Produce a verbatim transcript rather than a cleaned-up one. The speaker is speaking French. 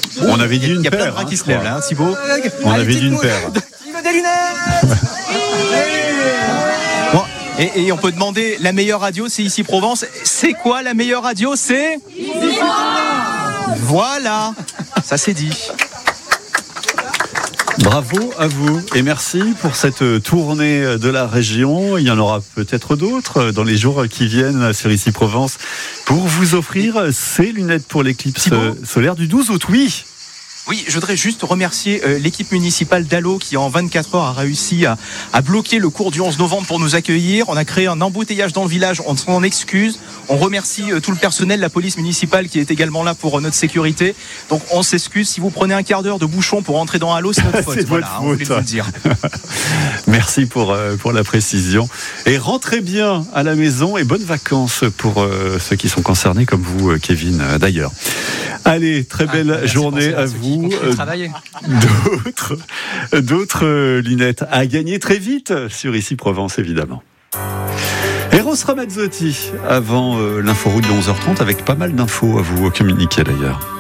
On avait dit une paire. Il y a plein de paire. bras hein, qui se lèvent là, hein, Thibaut. On avait dit une paire. Il veut des lunettes. Bon, et, et on peut demander, la meilleure radio, c'est Ici Provence. C'est quoi la meilleure radio? C'est Ici Provence. Voilà, ça c'est dit. Bravo à vous et merci pour cette tournée de la région. Il y en aura peut-être d'autres dans les jours qui viennent sur Ici Provence pour vous offrir ces lunettes pour l'éclipse solaire du douze août. Oui. Oui, je voudrais juste remercier euh, l'équipe municipale d'Allo qui en vingt-quatre heures a réussi à, à bloquer le cours du onze novembre pour nous accueillir. On a créé un embouteillage dans le village, on s'en excuse. On remercie euh, tout le personnel, la police municipale qui est également là pour euh, notre sécurité. Donc on s'excuse, si vous prenez un quart d'heure de bouchon pour entrer dans Allo, c'est notre faute. C'est voilà, votre on voulait faute. vous le dire. Merci pour, euh, pour la précision. Et rentrez bien à la maison et bonnes vacances pour euh, ceux qui sont concernés comme vous, Kevin, euh, d'ailleurs. Allez, très belle ah, journée à vous. Euh, d'autres, d'autres euh, lunettes à gagner très vite sur Ici Provence, évidemment. Eros Ramazzotti, avant euh, l'info route de onze heures trente, avec pas mal d'infos à vous communiquer d'ailleurs.